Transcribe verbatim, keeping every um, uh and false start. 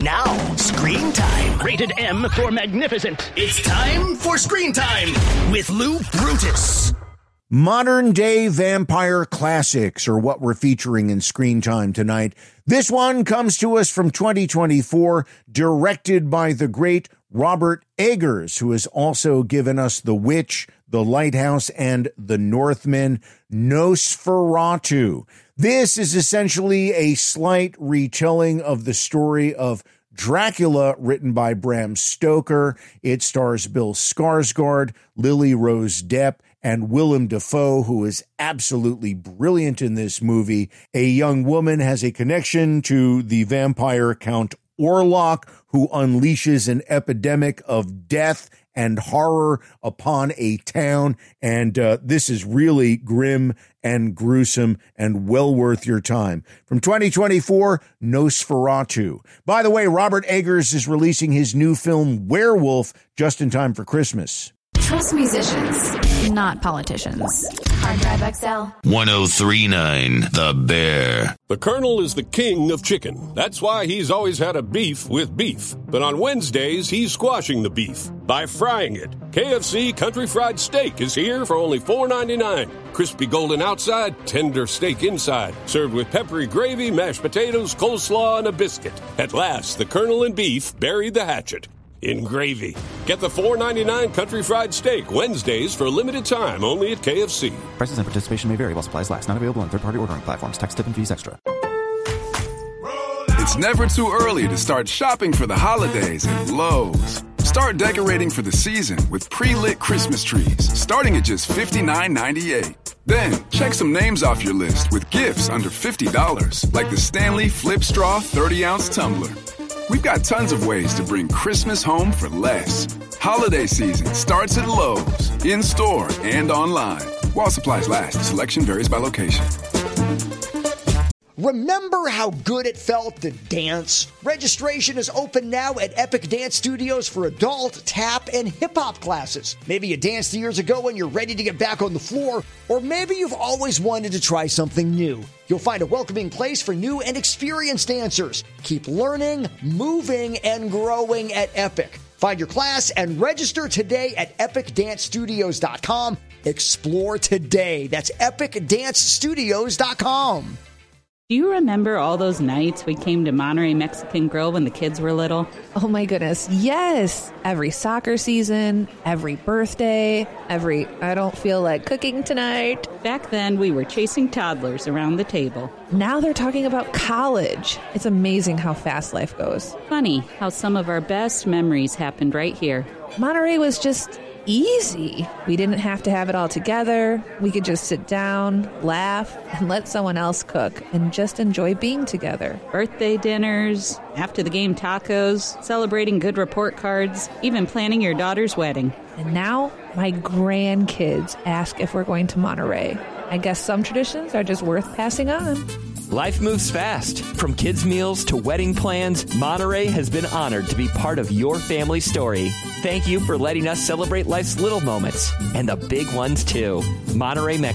Now, Screen Time. Rated M for magnificent. It's time for Screen Time with Lou Brutus. Modern day vampire classics are what we're featuring in Screen Time tonight. This one comes to us from twenty twenty-four, directed by the great Robert Eggers, who has also given us The Witch, The Lighthouse, and The Northman. Nosferatu. This is essentially a slight retelling of the story of Dracula, written by Bram Stoker. It stars Bill Skarsgård, Lily Rose Depp, and Willem Dafoe, who is absolutely brilliant in this movie. A young woman has a connection to the vampire Count Orlok, who unleashes an epidemic of death and horror upon a town. And uh, this is really grim and gruesome and well worth your time. From twenty twenty-four, Nosferatu. By the way, Robert Eggers is releasing his new film Werewolf just in time for Christmas. Trust musicians, not politicians. Hard Drive X L. one oh three point nine The Bear. The Colonel is the king of chicken. That's why he's always had a beef with beef. But on Wednesdays, he's squashing the beef by frying it. K F C Country Fried Steak is here for only four ninety-nine. Crispy golden outside, tender steak inside. Served with peppery gravy, mashed potatoes, coleslaw, and a biscuit. At last, the Colonel and beef buried the hatchet in gravy. Get the four ninety-nine Country Fried Steak Wednesdays for a limited time only at K F C. Prices and participation may vary while supplies last. Not available on third-party ordering platforms. Tax, tip, and fees extra. It's never too early to start shopping for the holidays at Lowe's. Start decorating for the season with pre-lit Christmas trees, starting at just fifty-nine ninety-eight. Then, check some names off your list with gifts under fifty dollars, like the Stanley Flip Straw thirty ounce tumbler. We've got tons of ways to bring Christmas home for less. Holiday season starts at Lowe's, in-store and online. While supplies last, selection varies by location. Remember how good it felt to dance? Registration is open now at Epic Dance Studios for adult, tap, and hip-hop classes. Maybe you danced years ago and you're ready to get back on the floor, or maybe you've always wanted to try something new. You'll find a welcoming place for new and experienced dancers. Keep learning, moving, and growing at Epic. Find your class and register today at epic dance studios dot com. Explore today. That's epic dance studios dot com. Do you remember all those nights we came to Monterey Mexican Grill when the kids were little? Oh my goodness, yes! Every soccer season, every birthday, every I don't feel like cooking tonight. Back then, we were chasing toddlers around the table. Now they're talking about college. It's amazing how fast life goes. Funny how some of our best memories happened right here. Monterey was just easy. We didn't have to have it all together. We could just sit down, laugh, and let someone else cook and just enjoy being together. Birthday dinners, after the game tacos, celebrating good report cards, even planning your daughter's wedding. And now my grandkids ask if we're going to Monterey. I guess some traditions are just worth passing on. Life moves fast. From kids' meals to wedding plans, Monterey has been honored to be part of your family story. Thank you for letting us celebrate life's little moments and the big ones, too. Monterey, Mexico.